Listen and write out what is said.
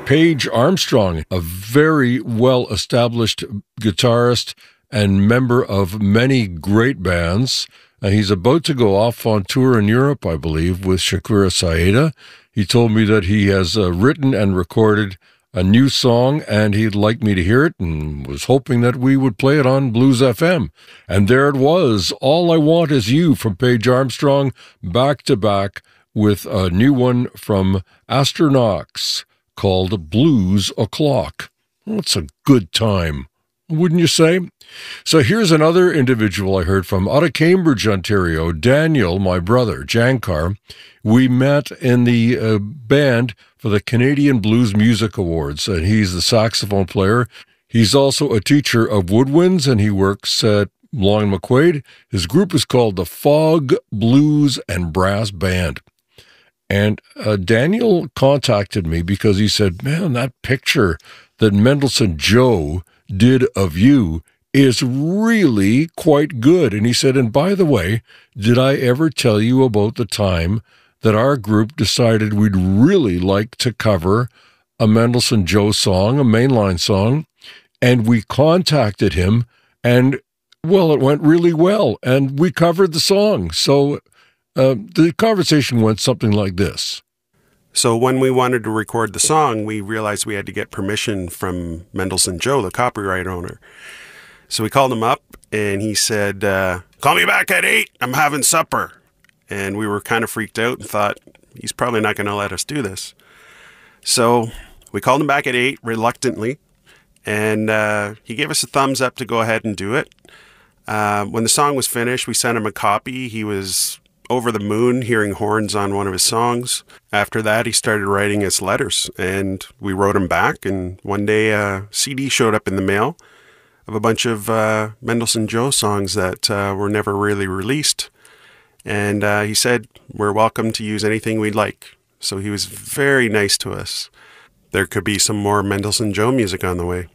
Page Armstrong, a very well-established guitarist and member of many great bands. He's about to go off on tour in Europe, I believe, with Shakira Saeda. He told me that he has written and recorded a new song, and he'd like me to hear it, and was hoping that we would play it on Blues FM. And there it was, All I Want Is You from Page Armstrong, back to back with a new one from Astor Knox called Blues O'Clock. Well, it's a good time, wouldn't you say? So here's another individual I heard from out of Cambridge, Ontario, Daniel, my brother, Jankar. We met in the band for the Canadian Blues Music Awards, and he's the saxophone player. He's also a teacher of woodwinds, and he works at Long McQuaid. His group is called the Fog Blues and Brass Band. And Daniel contacted me because he said, man, that picture that Mendelssohn Joe did of you is really quite good. And he said, and by the way, did I ever tell you about the time that our group decided we'd really like to cover a Mendelssohn Joe song, a mainline song, and we contacted him, and, well, it went really well, and we covered the song. So the conversation went something like this. So when we wanted to record the song, we realized we had to get permission from Mendelssohn Joe, the copyright owner. So we called him up, and he said, call me back at 8, I'm having supper. And we were kind of freaked out and thought, he's probably not going to let us do this. So we called him back at 8, reluctantly, and he gave us a thumbs up to go ahead and do it. When the song was finished, we sent him a copy. He was over the moon hearing horns on one of his songs. After that, he started writing us letters, and we wrote him back. And one day, a CD showed up in the mail of a bunch of Mendelssohn Joe songs that were never really released. And he said, we're welcome to use anything we'd like. So he was very nice to us. There could be some more Mendelssohn Joe music on the way.